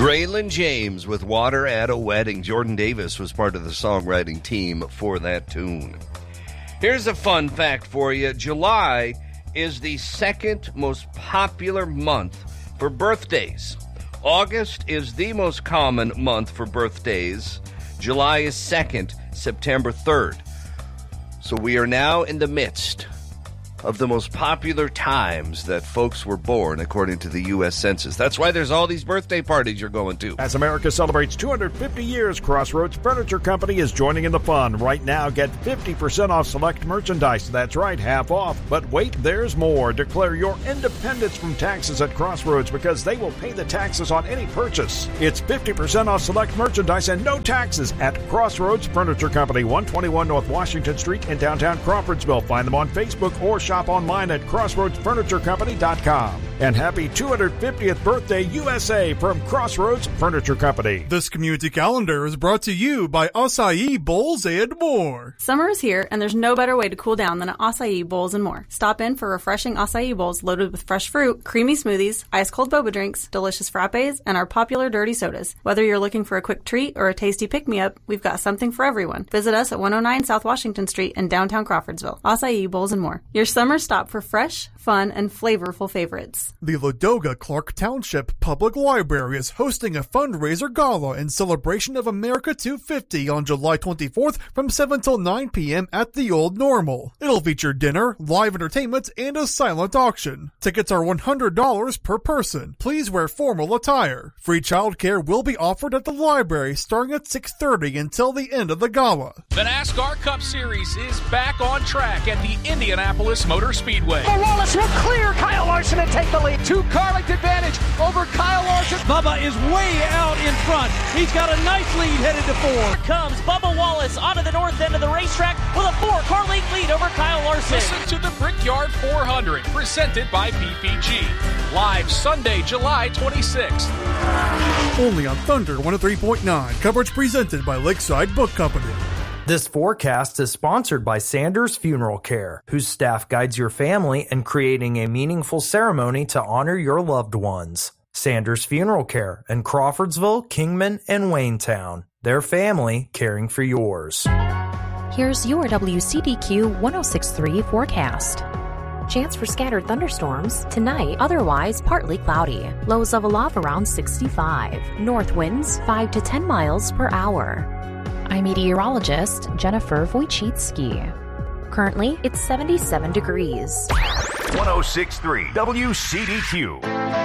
Braylon James with Water at a Wedding. Jordan Davis was part of the songwriting team for that tune. Here's a fun fact for you. July is the second most popular month for birthdays. August is the most common month for birthdays. July is second, September 3rd. So we are now in the midst of the most popular times that folks were born, according to the U.S. Census. That's why there's all these birthday parties you're going to. As America celebrates 250 years, Crossroads Furniture Company is joining in the fun. Right now, get 50% off select merchandise. That's right, half off. But wait, there's more. Declare your independence from taxes at Crossroads because they will pay the taxes on any purchase. It's 50% off select merchandise and no taxes at Crossroads Furniture Company, 121 North Washington Street in downtown Crawfordsville. Find them on Facebook or shop online at crossroadsfurniturecompany.com. And happy 250th birthday, USA, from Crossroads Furniture Company. This community calendar is brought to you by Acai Bowls and More. Summer is here, and there's no better way to cool down than at Acai Bowls and More. Stop in for refreshing acai bowls loaded with fresh fruit, creamy smoothies, ice-cold boba drinks, delicious frappes, and our popular dirty sodas. Whether you're looking for a quick treat or a tasty pick-me-up, we've got something for everyone. Visit us at 109 South Washington Street in downtown Crawfordsville. Acai Bowls and More. Your summer stop for fresh, fun, and flavorful favorites. The Ladoga Clark Township Public Library is hosting a fundraiser gala in celebration of America 250 on July 24th from 7 till 9 p.m. at the Old Normal. It'll feature dinner, live entertainment, and a silent auction. Tickets are $100 per person. Please wear formal attire. Free childcare will be offered at the library starting at 6:30 until the end of the gala. The NASCAR Cup Series is back on track at the Indianapolis Motor Speedway. Wallace will clear Kyle Larson and take the lead. Two-car length advantage over Kyle Larson. Bubba is way out in front. He's got a nice lead headed to 4. Here comes Bubba Wallace onto the north end of the racetrack with a 4-car length lead over Kyle Larson. Listen to the Brickyard 400, presented by PPG. Live Sunday, July 26th. Only on Thunder 103.9. Coverage presented by Lakeside Book Company. This forecast is sponsored by Sanders Funeral Care, whose staff guides your family in creating a meaningful ceremony to honor your loved ones. Sanders Funeral Care in Crawfordsville, Kingman, and Waynetown. Their family caring for yours. Here's your WCDQ 106.3 forecast. Chance for scattered thunderstorms. Tonight, otherwise partly cloudy. Lows level off around 65. North winds 5 to 10 miles per hour. I'm meteorologist Jennifer Wojcicki. Currently, it's 77 degrees. 106.3 WCDQ.